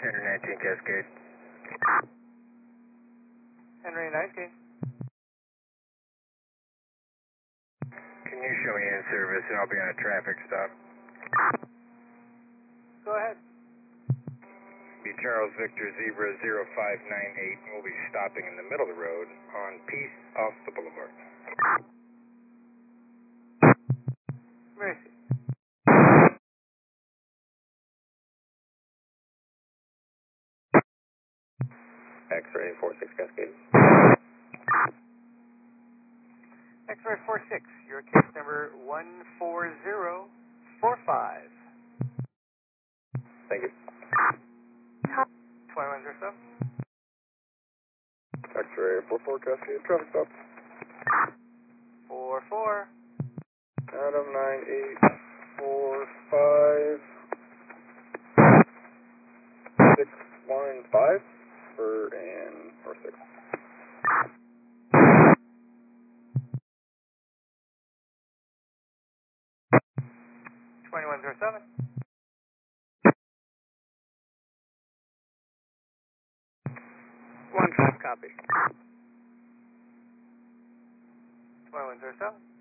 Henry 19 Cascade. Henry 19. Can you show me in service and I'll be on a traffic stop? Go ahead. Be Charles Victor Zebra 0598. We'll be stopping in the middle of the road on Peace off the boulevard. Mercy. X-ray 46 Cascade. X-ray 46, your case number 14045. Thank you. 2107. X-ray 44 Cascade, traffic stop. 44. Adam 9845 615 and 46. 2107. 15 copy. 2107.